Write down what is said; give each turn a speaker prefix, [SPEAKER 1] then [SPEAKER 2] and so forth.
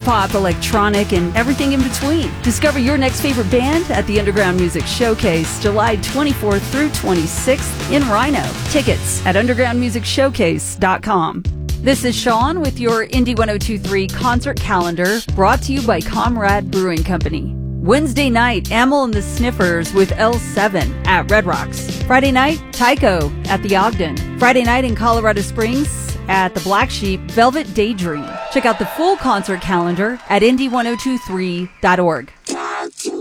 [SPEAKER 1] hip-hop, electronic, and everything in between. Discover your next favorite band at the Underground Music Showcase, July 24th through 26th in Rhino. Tickets at undergroundmusicshowcase.com. This is Sean with your Indie 1023 concert calendar, brought to you by Comrade Brewing Company. Wednesday night, Amyl and the Sniffers with L7 at Red Rocks. Friday night, Tycho at the Ogden. Friday night in Colorado Springs at the Black Sheep, Velvet Daydream. Check out the full concert calendar at indie1023.org.